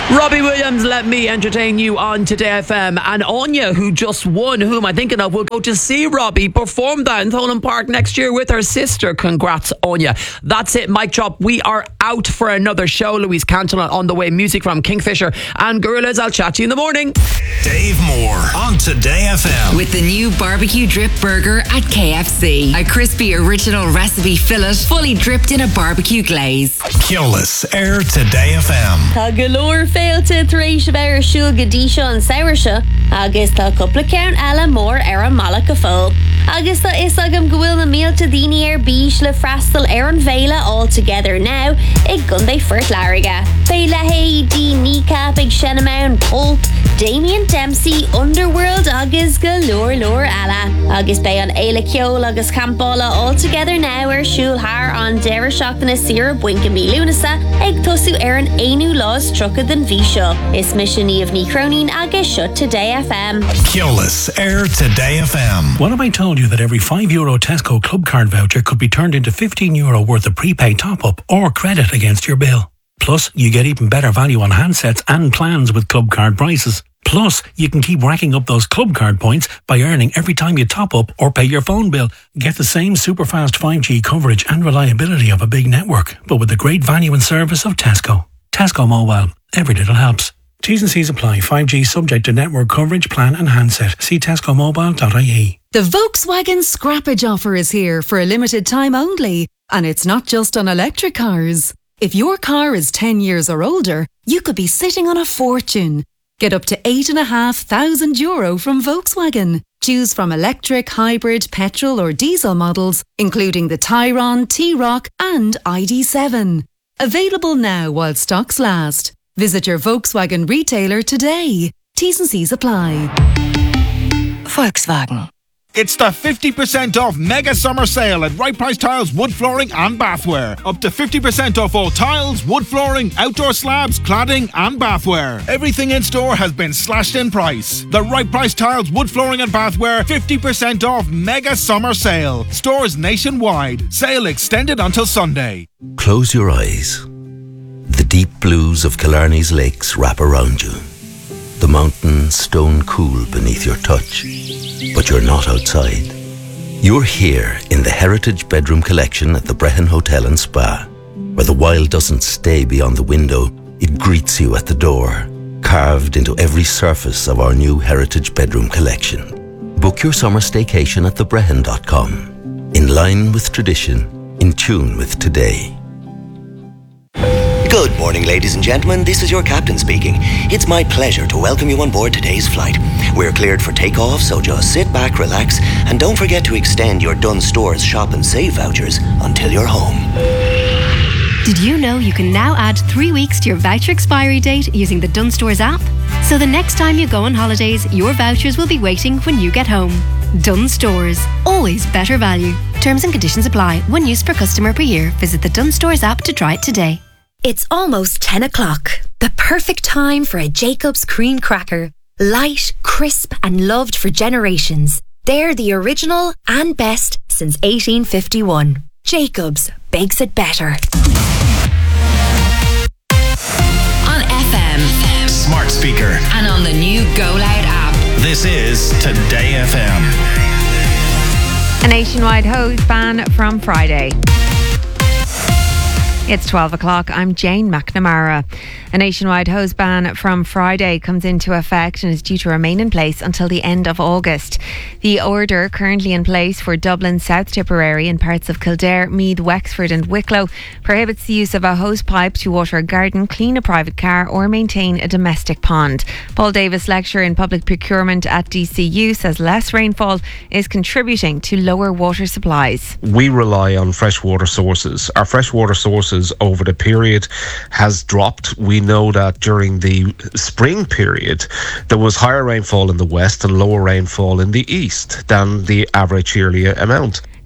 Robbie Williams, let me entertain you on Today FM. And Anya, who just won, who am I thinking of, will go to see Robbie perform that in Thomond Park next year with her sister. Congrats, Anya. That's it, mic drop. We are out for another show. Louise Cantona on the way. Music from Kingfisher and Gorillaz. I'll chat to you in the morning. Dave Moore on Today FM. With the new barbecue drip burger at KFC. A crispy original recipe fillet fully dripped in a barbecue glaze. Keolis, Air Today FM. Tá galore féilte tar éis bheir siúl godíseo an saoirse, agus tá cúpla ceann eile mór ar an mala go fóil. Agus tá is agam go bhfuil na mílte daoine ar bís le freastal ar an bhéile all together now ag Gunday First Lariga. Bhéile Haydí, Kneecap ag Shenamount, Pulp, Damien Dempsey, Underworld agus galore eile. Agus bé an éile ceol agus campála all together now ar siúl haar an deire seachtainna sira buinca mí lúnasa ag tosú ar an éanú lás trucha den bhí seo. Is missioní of Nícronín agus seo Today FM. Keolis, Air Today FM. What if I told you that every €5 Tesco Club Card voucher could be turned into €15 worth of prepaid top-up or credit against your bill? Plus, you get even better value on handsets and plans with Club Card prices. Plus, you can keep racking up those Club Card points by earning every time you top up or pay your phone bill. Get the same super fast 5G coverage and reliability of a big network, but with the great value and service of Tesco. Tesco Mobile. Every little helps. T's and C's apply. 5G subject to network coverage, plan and handset. See tescomobile.ie. The Volkswagen Scrappage offer is here for a limited time only. And it's not just on electric cars. If your car is 10 years or older, you could be sitting on a fortune. Get up to €8,500 from Volkswagen. Choose from electric, hybrid, petrol or diesel models, including the Tayron, T-Roc and ID7. Available now while stocks last. Visit your Volkswagen retailer today. T's and C's apply. Volkswagen. It's the 50% off mega summer sale at Right Price Tiles, wood flooring and bathware. Up to 50% off all tiles, wood flooring, outdoor slabs, cladding and bathware. Everything in store has been slashed in price. The Right Price Tiles, wood flooring and bathware 50% off mega summer sale. Stores nationwide. Sale extended until Sunday. Close your eyes. The deep blues of Killarney's lakes wrap around you. The mountains stone cool beneath your touch. But you're not outside. You're here in the Heritage Bedroom Collection at the Brehon Hotel and Spa, where the wild doesn't stay beyond the window, it greets you at the door, carved into every surface of our new Heritage Bedroom Collection. Book your summer staycation at thebrehon.com. In line with tradition, in tune with today. Good morning, ladies and gentlemen. This is your captain speaking. It's my pleasure to welcome you on board today's flight. We're cleared for takeoff, so just sit back, relax, and don't forget to extend your Dunnes Stores Shop and Save vouchers until you're home. Did you know you can now add 3 weeks to your voucher expiry date using the Dunnes Stores app? So the next time you go on holidays, your vouchers will be waiting when you get home. Dunnes Stores. Always better value. Terms and conditions apply. One use per customer per year. Visit the Dunnes Stores app to try it today. It's almost 10 o'clock. The perfect time for a Jacob's cream cracker. Light, crisp and loved for generations. They're the original and best since 1851. Jacob's bakes it better. On FM, Smart speaker, and on the new Go Loud app. this is Today FM. A nationwide hose ban from Friday. It's 12 o'clock. I'm Jane McNamara. A nationwide hose ban from Friday comes into effect and is due to remain in place until the end of August. The order, currently in place for Dublin, South Tipperary and parts of Kildare, Meath, Wexford and Wicklow, prohibits the use of a hose pipe to water a garden, clean a private car or maintain a domestic pond. Paul Davis, lecturer in public procurement at DCU, says less rainfall is contributing to lower water supplies. We rely on freshwater sources. Our freshwater sources over the period has dropped. We know that during the spring period there was higher rainfall in the west and lower rainfall in the east than the average yearly amount.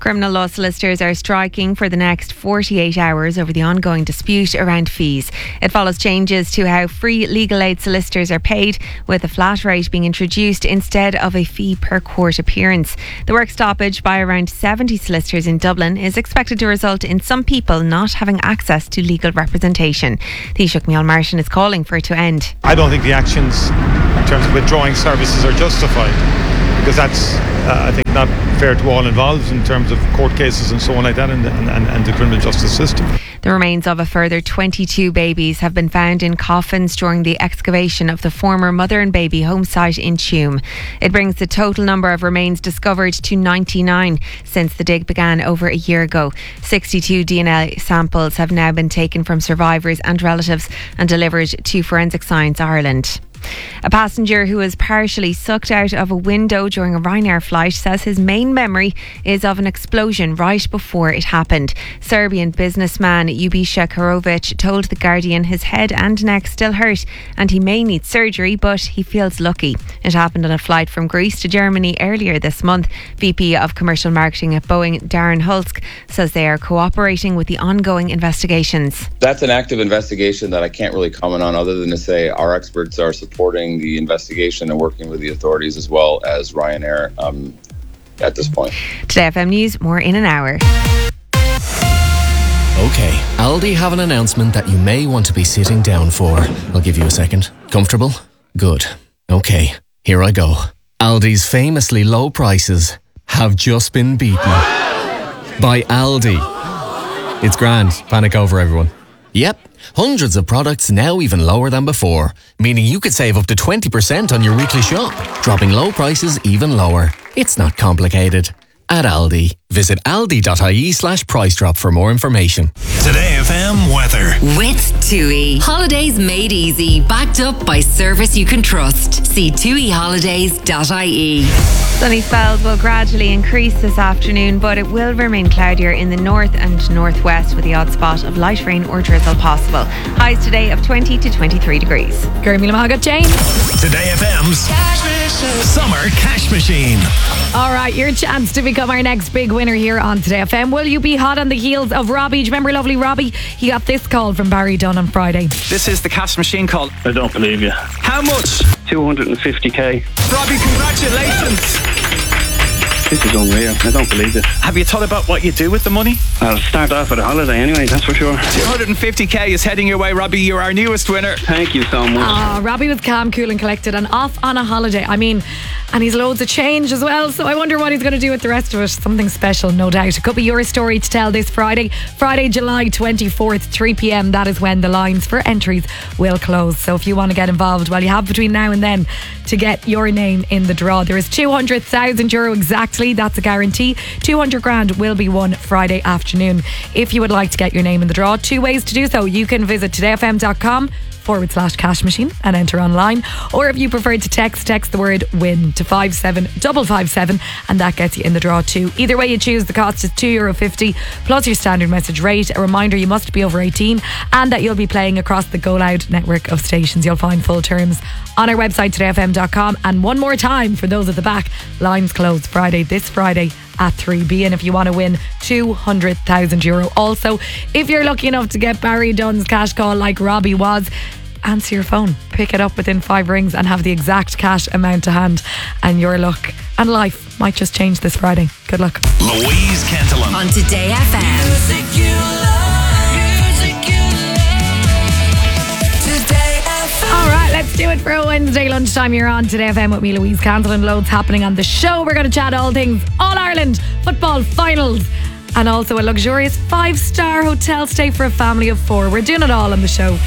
Criminal law solicitors are striking for the next 48 hours over the ongoing dispute around fees. It follows changes to how free legal aid solicitors are paid, with a flat rate being introduced instead of a fee per court appearance. The work stoppage by around 70 solicitors in Dublin is expected to result in some people not having access to legal representation. Taoiseach Micheál Martin is calling for it to end. I don't think the actions in terms of withdrawing services are justified, because that's, I think, not fair to all involved in terms of court cases and so on like that, and the criminal justice system. The remains of a further 22 babies have been found in coffins during the excavation of the former mother and baby home site in Tuam. It brings the total number of remains discovered to 99 since the dig began over a year ago. 62 DNA samples have now been taken from survivors and relatives and delivered to Forensic Science Ireland. A passenger who was partially sucked out of a window during a Ryanair flight says his main memory is of an explosion right before it happened. Serbian businessman Ljubisa Karovic told The Guardian his head and neck still hurt and he may need surgery, but he feels lucky. It happened on a flight from Greece to Germany earlier this month. VP of Commercial Marketing at Boeing, Darren Hulsk, says they are cooperating with the ongoing investigations. That's an active investigation that I can't really comment on, other than to say our experts are supporting the investigation and working with the authorities as well as Ryanair at this point. Today FM News, more in an hour. Okay, Aldi have an announcement that you may want to be sitting down for. I'll give you a second. Comfortable? Good. Okay, here I go. Aldi's famously low prices have just been beaten by Aldi. It's grand. Panic over, everyone. Yep, hundreds of products now even lower than before, meaning you could save up to 20% on your weekly shop, dropping low prices even lower. It's not complicated. At Aldi. Visit aldi.ie/price drop for more information. Today FM weather. With TUI. Holidays made easy, backed up by service you can trust. See tuiholidays.ie. Sunny spells will gradually increase this afternoon, but it will remain cloudier in the north and northwest with the odd spot of light rain or drizzle possible. Highs today of 20 to 23 degrees. Gurmila Mahagat Jane. Today FM's Summer Cash Machine. All right, your chance to become our next big winner here on Today FM. Will you be hot on the heels of Robbie? Do you remember lovely Robbie? He got this call from Barry Dunn on Friday. This is the cash machine call. I don't believe you. How much? 250k. Robbie, congratulations. This is unreal. I don't believe this. Have you thought about what you do with the money? I'll start off with a holiday anyway, that's for sure. 250k is heading your way, Robbie. You're our newest winner. Thank you so much. Robbie was calm, cool and collected and off on a holiday. I mean, and he's loads of change as well, so I wonder what he's going to do with the rest of it. Something special, no doubt. It could be your story to tell this Friday, July 24th, 3 p.m. That is when the lines for entries will close. So if you want to get involved, well, you have between now and then to get your name in the draw. There is €200,000 exactly. That's a guarantee. 200 grand will be won Friday afternoon. If you would like to get your name in the draw, two ways to do so. You can visit todayfm.com/cash machine and enter online, or if you prefer to text the word win to 57557 and that gets you in the draw too. Either way you choose, the cost is €2.50 plus your standard message rate. A reminder, you must be over 18 and that you'll be playing across the Go Loud network of stations. You'll find full terms on our website todayfm.com. And one more time for those at the back, lines close this Friday at 3B, and if you want to win €200,000. Also, if you're lucky enough to get Barry Dunn's cash call like Robbie was, answer your phone, pick it up within 5 rings and have the exact cash amount to hand, and your luck and life might just change this Friday. Good luck. Louise Cantillon on Today FM. Music you love, music you love. Today FM. All right, let's do it for a Wednesday lunchtime. You're on Today FM with me, Louise Cantillon. Loads happening on the show. We're going to chat all things All Ireland football finals and also a luxurious 5-star hotel stay for a family of 4. We're doing it all on the show.